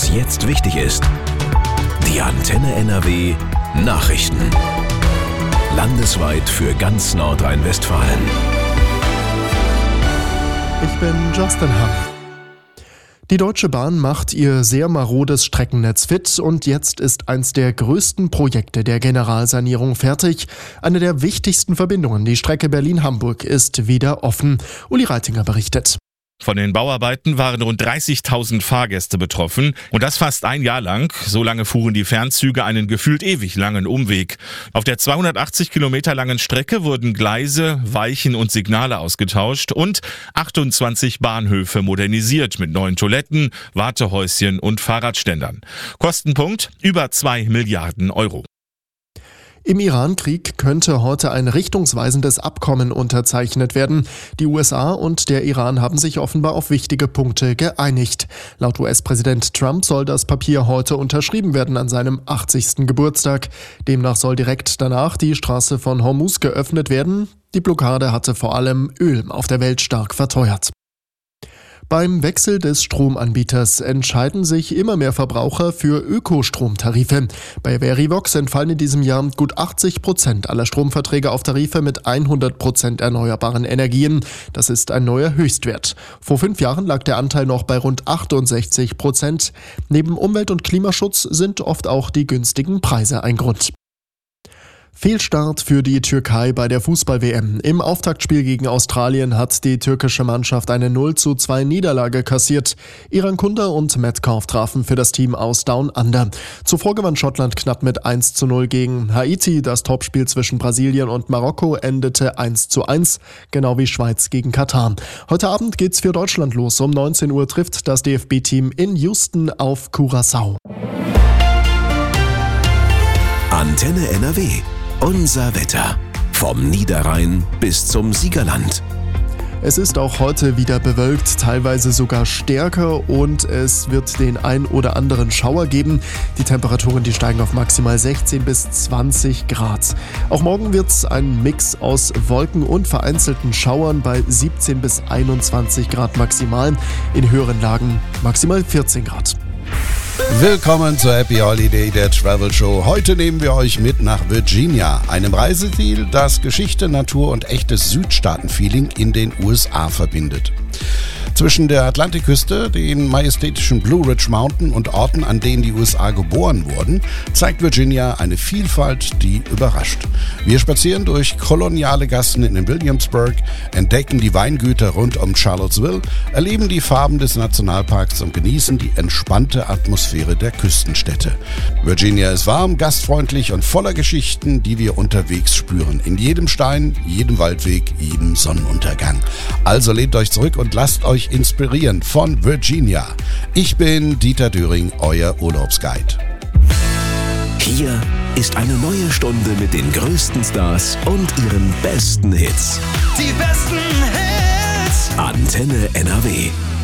jetzt wichtig ist. Die Antenne NRW Nachrichten. Landesweit für ganz Nordrhein-Westfalen. Ich bin Justin Hahn. Die Deutsche Bahn macht ihr sehr marodes Streckennetz fit und jetzt ist eins der größten Projekte der Generalsanierung fertig. Eine der wichtigsten Verbindungen, die Strecke Berlin-Hamburg, ist wieder offen. Uli Reitinger berichtet. Von den Bauarbeiten waren rund 30.000 Fahrgäste betroffen und das fast ein Jahr lang. So lange fuhren die Fernzüge einen gefühlt ewig langen Umweg. Auf der 280 Kilometer langen Strecke wurden Gleise, Weichen und Signale ausgetauscht und 28 Bahnhöfe modernisiert mit neuen Toiletten, Wartehäuschen und Fahrradständern. Kostenpunkt über 2 Milliarden Euro. Im Iran-Krieg könnte heute ein richtungsweisendes Abkommen unterzeichnet werden. Die USA und der Iran haben sich offenbar auf wichtige Punkte geeinigt. Laut US-Präsident Trump soll das Papier heute unterschrieben werden an seinem 80. Geburtstag. Demnach soll direkt danach die Straße von Hormuz geöffnet werden. Die Blockade hatte vor allem Öl auf der Welt stark verteuert. Beim Wechsel des Stromanbieters entscheiden sich immer mehr Verbraucher für Ökostromtarife. Bei Verivox entfallen in diesem Jahr gut 80% aller Stromverträge auf Tarife mit 100% erneuerbaren Energien. Das ist ein neuer Höchstwert. Vor 5 Jahren lag der Anteil noch bei rund 68%. Neben Umwelt- und Klimaschutz sind oft auch die günstigen Preise ein Grund. Fehlstart für die Türkei bei der Fußball-WM. Im Auftaktspiel gegen Australien hat die türkische Mannschaft eine 0:2 Niederlage kassiert. Iran Kunder und Metcalf trafen für das Team aus Down Under. Zuvor gewann Schottland knapp mit 1:0 gegen Haiti. Das Topspiel zwischen Brasilien und Marokko endete 1:1, genau wie Schweiz gegen Katar. Heute Abend geht's für Deutschland los. Um 19 Uhr trifft das DFB-Team in Houston auf Curaçao. Antenne NRW. Unser Wetter. Vom Niederrhein bis zum Siegerland. Es ist auch heute wieder bewölkt, teilweise sogar stärker und es wird den ein oder anderen Schauer geben. Die Temperaturen, die steigen auf maximal 16 bis 20 Grad. Auch morgen wird es ein Mix aus Wolken und vereinzelten Schauern bei 17 bis 21 Grad maximal. In höheren Lagen maximal 14 Grad. Willkommen zur Happy Holiday, der Travel Show. Heute nehmen wir euch mit nach Virginia, einem Reiseziel, das Geschichte, Natur und echtes Südstaaten-Feeling in den USA verbindet. Zwischen der Atlantikküste, den majestätischen Blue Ridge Mountain und Orten, an denen die USA geboren wurden, zeigt Virginia eine Vielfalt, die überrascht. Wir spazieren durch koloniale Gassen in Williamsburg, entdecken die Weingüter rund um Charlottesville, erleben die Farben des Nationalparks und genießen die entspannte Atmosphäre der Küstenstädte. Virginia ist warm, gastfreundlich und voller Geschichten, die wir unterwegs spüren. In jedem Stein, jedem Waldweg, jedem Sonnenuntergang. Also lehnt euch zurück und lasst euch inspirieren von Virginia. Ich bin Dieter Döring, euer Urlaubsguide. Hier ist eine neue Stunde mit den größten Stars und ihren besten Hits. Die besten Hits. Antenne NRW.